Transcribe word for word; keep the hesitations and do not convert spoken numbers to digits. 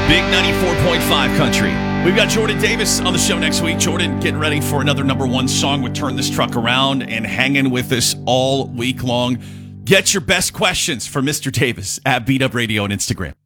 Big ninety-four point five country. We've got Jordan Davis on the show next week. Jordan, getting ready for another number one song with Turn This Truck Around and hanging with us all week long. Get your best questions for Mister Davis at Beat Up Radio on Instagram.